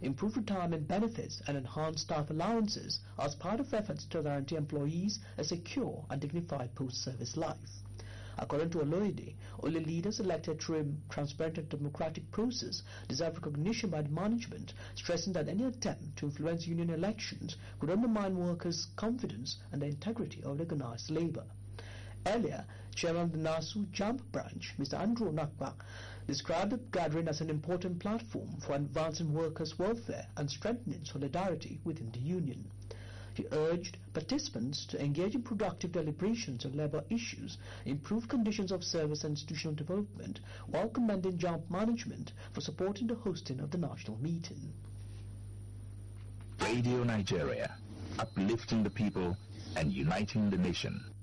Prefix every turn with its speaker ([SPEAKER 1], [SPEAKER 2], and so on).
[SPEAKER 1] improve retirement benefits and enhance staff allowances as part of efforts to guarantee employees a secure and dignified post-service life. According to Oloide, only leaders elected through a transparent and democratic process deserve recognition by the management, stressing that any attempt to influence union elections could undermine workers' confidence and the integrity of organized labor. Earlier, Chairman of the NASU JAMP branch, Mr. Andrew Nakwa, described the gathering as an important platform for advancing workers' welfare and strengthening solidarity within the union. He urged participants to engage in productive deliberations on labour issues, improve conditions of service and institutional development, while commending JAMP management for supporting the hosting of the national meeting.
[SPEAKER 2] Radio Nigeria, uplifting the people and uniting the nation.